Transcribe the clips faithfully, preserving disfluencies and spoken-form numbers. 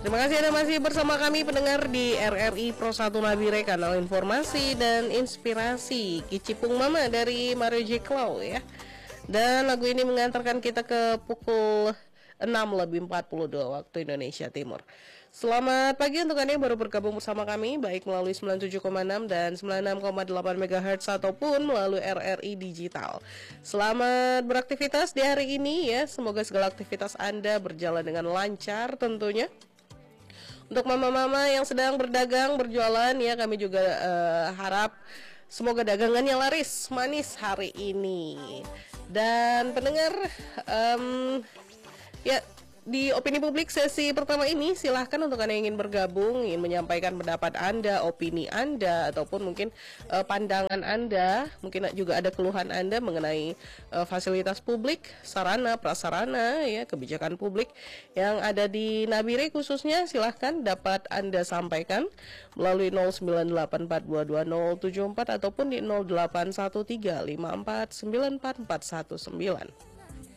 Terima kasih Anda masih bersama kami pendengar di R R I Pro satu Nabire, kanal informasi dan inspirasi. Kicipung Mama dari Mario J. Clow ya. Dan lagu ini mengantarkan kita ke pukul enam lebih empat puluh dua waktu Indonesia Timur. Selamat pagi untuk Anda yang baru bergabung bersama kami, baik melalui sembilan puluh tujuh koma enam dan sembilan puluh enam koma delapan megahertz ataupun melalui R R I Digital. Selamat beraktivitas di hari ini ya. Semoga segala aktivitas Anda berjalan dengan lancar tentunya. Untuk mama-mama yang sedang berdagang, berjualan ya, kami juga uh, harap semoga dagangannya laris, manis hari ini. Dan pendengar, um, ya di Opini Publik sesi pertama ini silahkan untuk Anda yang ingin bergabung, ingin menyampaikan pendapat Anda, opini Anda, ataupun mungkin uh, pandangan Anda, mungkin juga ada keluhan Anda mengenai uh, fasilitas publik, sarana, prasarana, ya kebijakan publik yang ada di Nabire khususnya, silahkan dapat Anda sampaikan melalui nol sembilan delapan empat dua dua nol tujuh empat ataupun di nol delapan satu tiga lima empat sembilan empat empat satu sembilan.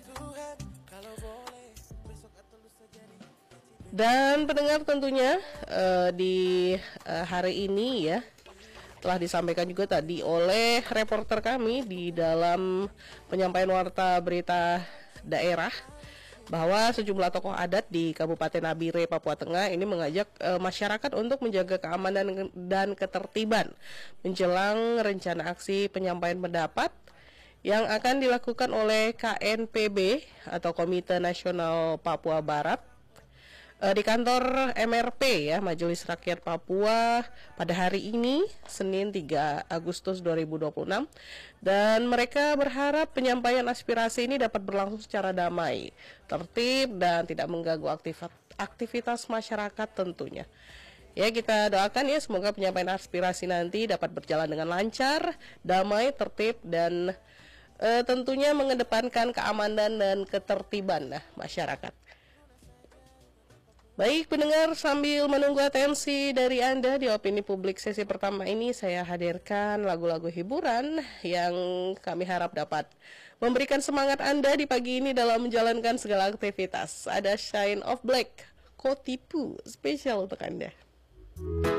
Dan pendengar tentunya uh, di uh, hari ini ya telah disampaikan juga tadi oleh reporter kami di dalam penyampaian warta berita daerah bahwa sejumlah tokoh adat di Kabupaten Nabire, Papua Tengah ini mengajak uh, masyarakat untuk menjaga keamanan dan ketertiban menjelang rencana aksi penyampaian pendapat yang akan dilakukan oleh K N P B atau Komite Nasional Papua Barat di kantor M R P ya, Majelis Rakyat Papua pada hari ini Senin tiga Agustus dua ribu dua puluh enam, dan mereka berharap penyampaian aspirasi ini dapat berlangsung secara damai, tertib dan tidak mengganggu aktivitas, aktivitas masyarakat tentunya. Ya, kita doakan ya semoga penyampaian aspirasi nanti dapat berjalan dengan lancar, damai, tertib dan uh, tentunya mengedepankan keamanan dan ketertiban nah, masyarakat. Baik pendengar, sambil menunggu atensi dari Anda di Opini Publik sesi pertama ini, saya hadirkan lagu-lagu hiburan yang kami harap dapat memberikan semangat Anda di pagi ini dalam menjalankan segala aktivitas. Ada Shine of Black, Kotipu, spesial untuk Anda.